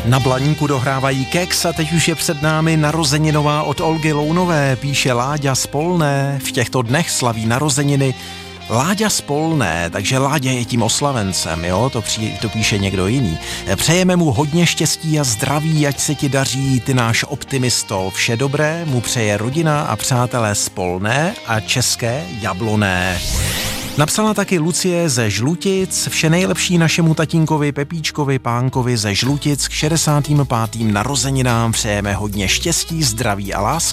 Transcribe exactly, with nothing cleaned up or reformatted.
Na Blaníku dohrávají keks a teď už je před námi narozeninová od Olgy Lounové, píše Láďa z Polné. V těchto dnech slaví narozeniny Láďa z Polné, takže Láďa je tím oslavencem, jo, to, při, to píše někdo jiný. Přejeme mu hodně štěstí a zdraví, ať se ti daří, ty náš optimisto. Vše dobré mu přeje rodina a přátelé z Polné a České Jabloné. Napsala taky Lucie ze Žlutic, vše nejlepší našemu tatínkovi Pepíčkovi Pánkovi ze Žlutic k šedesátým pátým narozeninám přejeme hodně štěstí, zdraví a lásky.